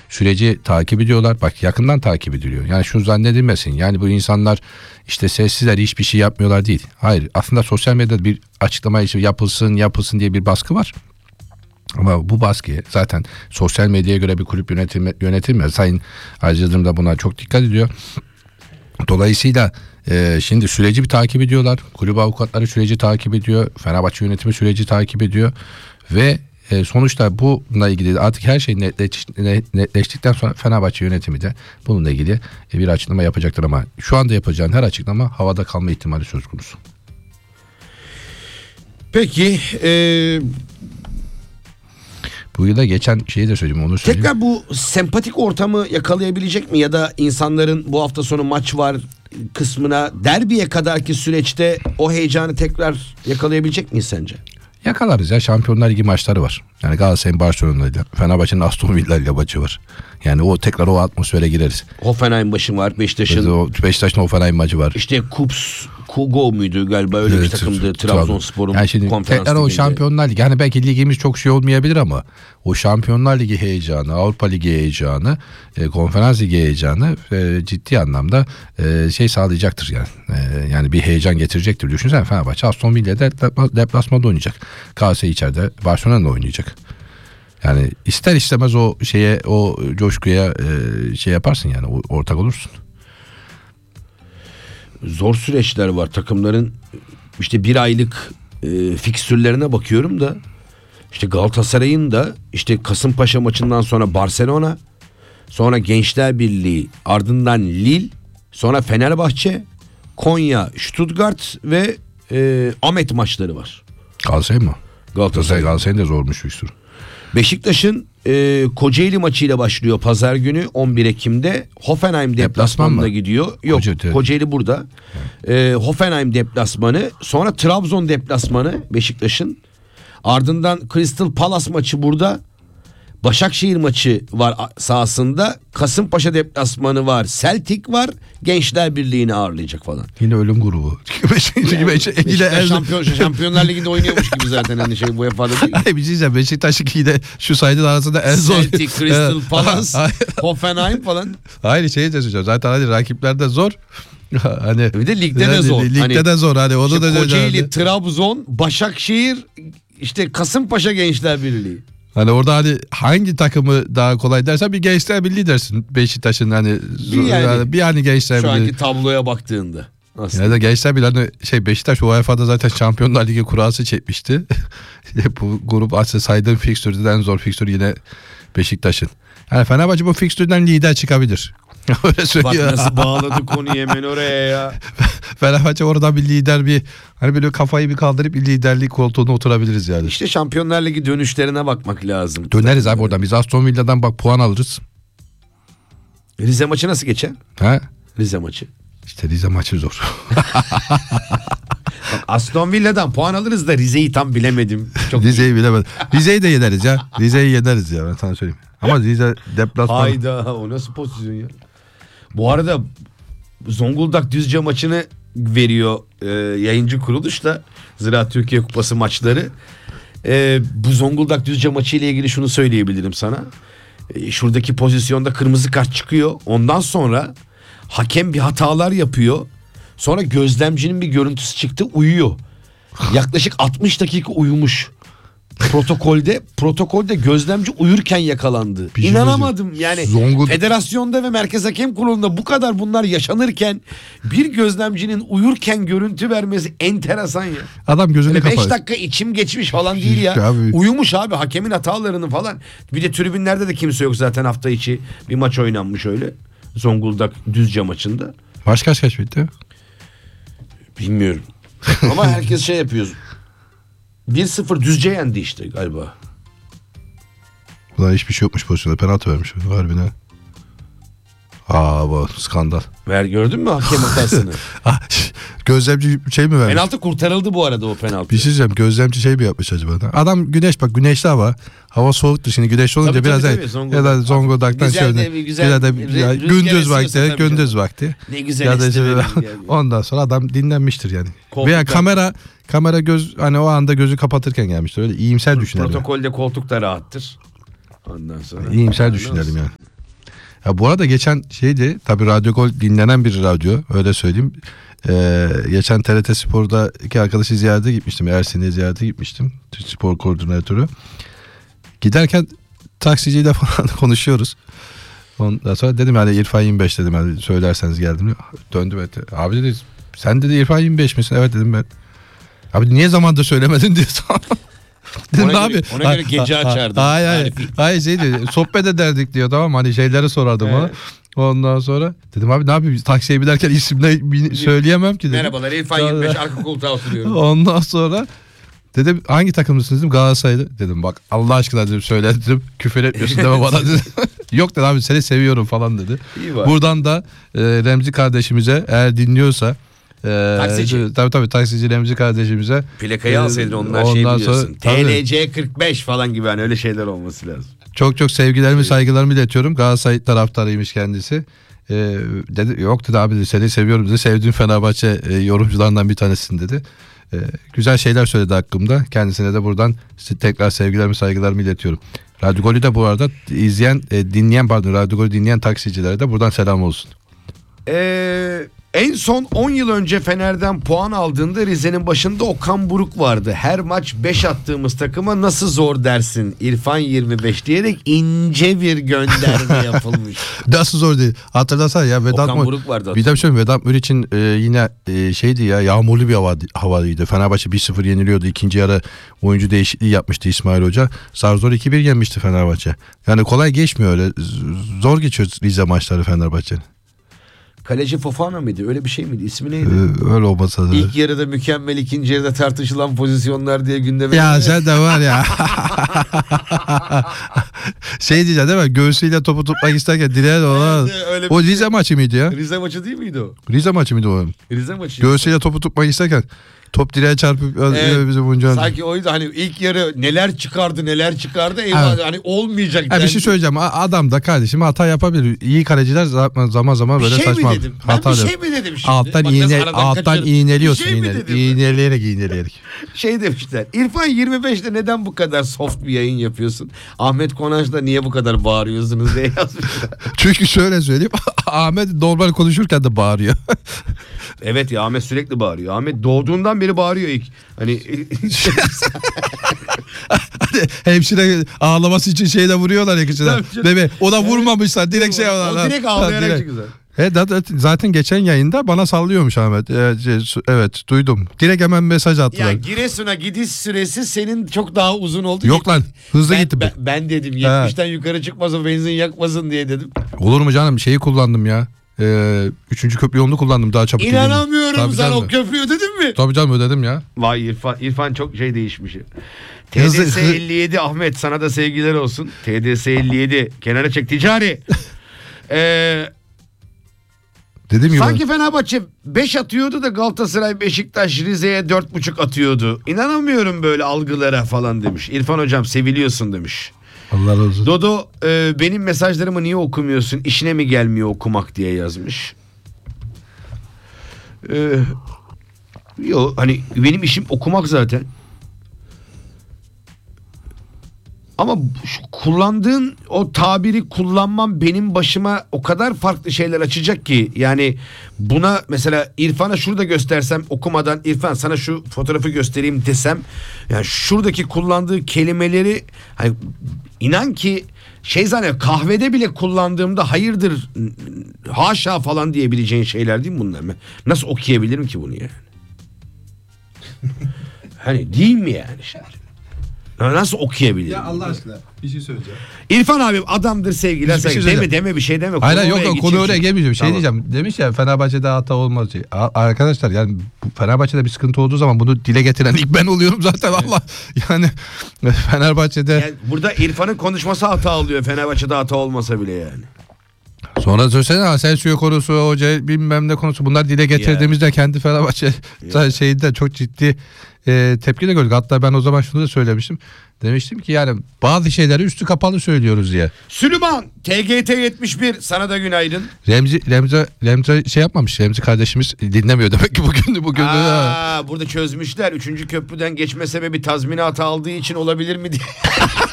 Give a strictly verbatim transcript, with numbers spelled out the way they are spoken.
süreci takip ediyorlar. Bak yakından takip ediliyor. Yani şunu zannedilmesin. Yani bu insanlar işte sessizler, hiçbir şey yapmıyorlar değil. Hayır, aslında sosyal medyada bir açıklama için yapılsın yapılsın diye bir baskı var. Ama bu baskı zaten sosyal medyaya göre bir kulüp yönetilme, yönetilmez. Sayın Aziz Yıldırım da buna çok dikkat ediyor. Dolayısıyla e, şimdi süreci bir takip ediyorlar. Kulüp avukatları süreci takip ediyor. Fenerbahçe yönetimi süreci takip ediyor. Ve e, sonuçta bununla ilgili artık her şey netleş, netleştikten sonra Fenerbahçe yönetimi de bununla ilgili e, bir açıklama yapacaktır. Ama şu anda yapacağın her açıklama havada kalma ihtimali söz konusu. Peki eee bu yılda geçen şeyi de söyleyeyim, onu söyleyeyim. Tekrar bu sempatik ortamı yakalayabilecek mi, ya da insanların bu hafta sonu maç var kısmına, derbiye kadarki süreçte o heyecanı tekrar yakalayabilecek miyiz sence? Yakalarız ya, Şampiyonlar Ligi maçları var. Yani Galatasaray'ın Barcelona'yla, Fenerbahçe'nin Aston Villa'yla maçı var. Yani o tekrar o atmosfere gireriz. Hoffenheim başı var, Beşiktaş'ın. Beşiktaş'ın Hoffenheim maçı var. İşte Kups, Kugo muydu galiba, öyle evet, bir takımdı Trabzonspor'un yani şimdi konferans tekrar o liginde. Şampiyonlar Ligi. Yani belki ligimiz çok şey olmayabilir ama o Şampiyonlar Ligi heyecanı, Avrupa Ligi heyecanı, e, Konferans Ligi heyecanı e, ciddi anlamda e, şey sağlayacaktır yani. E, yani bir heyecan getirecektir. Düşünsene, Fenerbahçe Aston Villa'da deplasmanda oynayacak. Galatasaray içeride Barcelona'da oynayacak. Yani ister istemez o şeye, o coşkuya e, şey yaparsın yani, ortak olursun. Zor süreçler var takımların. İşte bir aylık e, fikstürlerine bakıyorum da işte Galatasaray'ın da işte Kasımpaşa maçından sonra Barcelona, sonra Gençler Birliği, ardından Lille, sonra Fenerbahçe, Konya, Stuttgart ve e, Ahmet maçları var. Galatasaray mı? Galatasaray. Galatasaray'ın da zormuş bir sürü. Beşiktaş'ın e, Kocaeli maçıyla başlıyor pazar günü on bir Ekim'de. Hoffenheim deplasmanına gidiyor. Yok, Kocaeli, Kocaeli burada. E, Hoffenheim deplasmanı, sonra Trabzon deplasmanı Beşiktaş'ın. Ardından Crystal Palace maçı burada. Başakşehir maçı var sahasında. Kasımpaşa deplasmanı var. Celtic var. Gençler Birliği'ni ağırlayacak falan. Yine ölüm grubu. Yani, Beşiktaş şampiyon, Şampiyonlar Ligi'nde oynuyormuş gibi zaten hani şey, bu UEFA'da değil. Hayır, bir şey diyeceğim. Beşiktaş'ın yine şu sayının arasında en zor. Celtic, Crystal Palace, Hoffenheim falan. Hayır, şey de söyleyeceğim. Zaten hani rakipler de zor. Hani bir de ligde de zor. Ligde hani, de zor. Hani onu işte da Kocaeli, hani. Trabzon, Başakşehir, işte Kasımpaşa Gençler Birliği. Hani orada hani hangi takımı daha kolay dersen bir Gençler Birliği dersin. Beşiktaş'ın hani bir yani, yani, bir hani Gençler Birliği. Şu anki tabloya baktığında. Aslında. Ya da Gençler Birliği hani şey, Beşiktaş U E F A'da zaten Şampiyonlar Ligi kurası çekmişti. Bu grup aslında saydığım fikstürde en zor fikstür yine Beşiktaş'ın. Yani Fenerbahçe bu fikstürden lider çıkabilir. Öyle söylüyor. Bak nasıl bağladı konuyu hemen oraya ya. Fenerbahçe oradan bir lider, bir hani böyle kafayı bir kaldırıp bir liderlik koltuğuna oturabiliriz yani. İşte Şampiyonlar Ligi dönüşlerine bakmak lazım. Döneriz abi oradan. Biz Aston Villa'dan bak puan alırız. Rize maçı nasıl geçer? Ha? Rize maçı. İşte Rize maçı zor. Bak Aston Villa'dan puan alırız da Rize'yi tam bilemedim. Çok Rize'yi bilemedim. Rize'yi de yeneriz ya. Rize'yi yeneriz ya, ben sana söyleyeyim. Ama Rize deplasman. Hayda, o nasıl pozisyon ya? Bu arada Zonguldak Düzce maçını veriyor e, yayıncı kuruluş da, Ziraat Türkiye Kupası maçları. E, bu Zonguldak Düzce maçı ile ilgili şunu söyleyebilirim sana. E, şuradaki pozisyonda kırmızı kart çıkıyor. Ondan sonra hakem bir hatalar yapıyor. Sonra gözlemcinin bir görüntüsü çıktı, uyuyor. Yaklaşık altmış dakika uyumuş. Protokolde protokolde gözlemci uyurken yakalandı. Bir şey İnanamadım yani. Zonguldak... Federasyonda ve Merkez Hakem Kurulu'nda bu kadar bunlar yaşanırken bir gözlemcinin uyurken görüntü vermesi enteresan ya. Adam gözünü kapalı. beş dakika içim geçmiş falan değil ya. Abi. Uyumuş abi, hakemin hatalarını falan. Bir de tribünlerde de kimse yok zaten, hafta içi bir maç oynanmış öyle. Zonguldak Düzce maçında. Maç kaç kaç bitti? Bilmiyorum. Ama herkes şey yapıyor. bir sıfır Düzce yendi işte galiba. Ulan hiçbir şey yokmuş pozisyonda. Penaltı vermiş harbiden. Aa bu skandal. Ver, gördün mü hakem hatasını? Gözlemci şey mi vermiş? Penaltı kurtarıldı bu arada, o penaltı. Bir şey diyeceğim. Gözlemci şey mi yapmış acaba? Adam güneş, bak güneşli hava. Hava soğuktu şimdi, güneş olunca tabii, biraz tabii, da tabii, Zonguldak. ya da Zonguldak'tan Güzel şöyle. de bir güzel, ya da re- ya, rüzgar gündüz esiyorsa vakti, tabii gündüz canım. vakti. Ne güzel ya da işte işte, yani. ondan sonra adam dinlenmiştir yani. Koltuklar. Veya kamera kamera göz hani o anda gözü kapatırken gelmiştir. Öyle iyimser düşünelim. Protokolde koltuk da rahattır. Ondan sonra. İyimser düşünelim yani. Ha, bu arada geçen şeydi tabii Radyo Gol dinlenen bir radyo öyle söyleyeyim. Ee, geçen T R T Spor'da iki arkadaşı ziyarete gitmiştim. Ersin'i ziyarete gitmiştim. Spor koordinatörü. Giderken taksiciyle falan konuşuyoruz. Ondan sonra dedim yani İrfan yirmi beş dedim yani söylerseniz geldim. Döndüm etti. Abi dedi sen dedi İrfan yirmi beş misin? Evet dedim ben. Abi niye zamanında söylemedin diye sonra. Dedim ona abi. Göre, ona göre gece açardım. Hayır hayır. Hayır şey diyor. Sohbet ederdik diyor tamam hani şeyleri sorardım ona. Evet. Ondan sonra dedim abi ne yapayım taksiye binerken isimle söyleyemem ki dedim. Merhabalar İrfan yirmi beş arka koltuğa oturuyorum. Ondan sonra dedim hangi takımlısınız dedim Galatasaray'da. Dedim bak Allah aşkına dedim söyle dedim küfür etmiyorsun deme bana dedim. Yok dedi abi seni seviyorum falan dedi. Buradan da e, Remzi kardeşimize eğer dinliyorsa e, taksici. Tabii tabii taksici Remzi kardeşimize. Plakayı e, alsaydın onlar şey ondan biliyorsun. sonra, T tabii. L C kırk beş falan gibi hani öyle şeyler olması lazım. Çok çok sevgilerimi saygılarımı iletiyorum. Galatasaray taraftarıymış kendisi. Ee, dedi, yok dedi abi dedi, seni seviyorum dedi. Sevdiğim Fenerbahçe e, yorumcularından bir tanesin dedi. Ee, güzel şeyler söyledi hakkımda. Kendisine de buradan tekrar sevgilerimi saygılarımı iletiyorum. Radyo Golü de bu arada izleyen e, dinleyen pardon Radyo Golü dinleyen taksicilere de buradan selam olsun. Ee, en son on yıl önce Fener'den puan aldığında Rize'nin başında Okan Buruk vardı. Her maç beş attığımız takıma nasıl zor dersin İrfan yirmi beş diyerek ince bir gönderme yapılmış. Nasıl zor değil. Hatırlasana ya Vedat Okan Buruk vardı. Bir de bir şey söyleyeyim, Vedat Muriç'in e, yine e, şeydi ya yağmurlu bir hava, havaydı. Fenerbahçe bir sıfır yeniliyordu. İkinci yarı oyuncu değişikliği yapmıştı İsmail Hoca. Zar zor iki bir yenmişti Fenerbahçe. Yani kolay geçmiyor öyle. Zor geçiyor Rize maçları Fenerbahçe'nin. Kaleci Fofana mıydı? Öyle bir şey miydi? İsmi neydi? Ee, öyle olmasa da. İlk yarıda mükemmel, ikinci yarıda tartışılan pozisyonlar diye gündeme. Ya sen de var ya. Şey diyeceğim değil mi? Göğsüyle topu tutmak isterken direğe dolan. Evet, o bir Rize şey. maçı mıydı ya? Rize maçı değil miydi o? Rize maçı mıydı o? Rize maçı. Göğsüyle topu tutmak isterken top direğe çarpıp Evet, bizi bunca. sanki oydu hani ilk yarı neler çıkardı neler çıkardı eyvah Evet. hani olmayacak. Ha, bir şey söyleyeceğim. Adam da kardeşim hata yapabilir. İyi kaleciler zaman zaman, zaman böyle bir şey saçma mi dedim? Ben hata bir diyor. şey mi dedim şimdi? Alttan Bak, iğne aradan alttan kaçırdım. iğneliyorsun. Bir şey mi iğne, dedim? iğneleyerek iğneleyerek. Şey demişler. İrfan yirmi beşte neden bu kadar soft bir yayın yapıyorsun? Ahmet Konanç'la niye bu kadar bağırıyorsunuz diye yazmışlar. Çünkü şöyle söyleyeyim. Ahmet normal konuşurken de bağırıyor. Evet ya Ahmet sürekli bağırıyor. Ahmet doğduğundan beri bağırıyor ilk. Hani Hani hemşire ağlaması için şeyle vuruyorlar ya kişiler. Bebe ona vurmamışlar. Direkt şey o alıyorlar. direkt ağlayarak çıkıyor. Evet, zaten geçen yayında bana sallıyormuş Ahmet. Evet duydum. Direkt hemen mesaj attılar. Ya Giresun'a gidiş süresi senin çok daha uzun oldu. Yok lan hızlı ben, gitti. Ben, ben dedim yetmişten yukarı çıkmasın benzin yakmasın diye dedim. Olur mu canım şeyi kullandım ya. Ee, üçüncü köprü yolunu kullandım daha çabuk. İnanamıyorum sen o köprüyü ödedin mi? Tabii canım ödedim ya. Vay İrfan, İrfan çok şey değişmiş. T D S elli yedi Ahmet sana da sevgiler olsun. T D S elli yedi kenara çek ticari. Eee Dediğim gibi. Sanki Fenerbahçe beş atıyordu da Galatasaray Beşiktaş Rize'ye dört buçuk atıyordu. İnanamıyorum böyle algılara falan demiş. İrfan hocam seviliyorsun demiş. Allah razı olsun. Dodo e, benim mesajlarımı niye okumuyorsun? İşine mi gelmiyor okumak diye yazmış. Ee, yo hani benim işim okumak zaten. Ama şu kullandığın o tabiri kullanmam benim başıma o kadar farklı şeyler açacak ki. Yani buna mesela İrfan'a şurada göstersem okumadan İrfan sana şu fotoğrafı göstereyim desem. Yani şuradaki kullandığı kelimeleri hani inan ki şey zannediyorum kahvede bile kullandığımda hayırdır haşa falan diyebileceğin şeyler değil mi bunlar? Nasıl okuyabilirim ki bunu yani? Hani değil mi yani şimdi? Nasıl okuyabilirim? Ya Allah aşkına bir şey söyleyeceğim. İrfan abim adamdır sevgiler. Bir şey Deme söyleyeceğim. deme bir şey deme. Hayır Konu yok oraya yok konu gidecek oraya çünkü. gelmeyeceğim. Şey Tamam. diyeceğim. Demiş ya Fenerbahçe'de hata olmaz diye. A- Arkadaşlar yani bu Fenerbahçe'de bir sıkıntı olduğu zaman bunu dile getiren ilk ben oluyorum zaten Allah. Yani Fenerbahçe'de Yani burada İrfan'ın konuşması hata oluyor. Fenerbahçe'de hata olmasa bile yani. sonra söylesene Asensio konusu, hoca bilmem ne konusu bunlar dile getirdiğimizde kendi Fenerbahçe şeyinde çok ciddi e, tepki de gördük. Hatta ben o zaman şunu da söylemiştim. Demiştim ki yani bazı şeyleri üstü kapalı söylüyoruz diye. Süleyman T G T yetmiş bir sana da günaydın. Remzi Remzi Remzi şey yapmamış. Remzi kardeşimiz dinlemiyor demek ki bugün bugün. Aa, burada çözmüşler. Üçüncü köprüden geçme sebebi tazminatı aldığı için olabilir mi diye.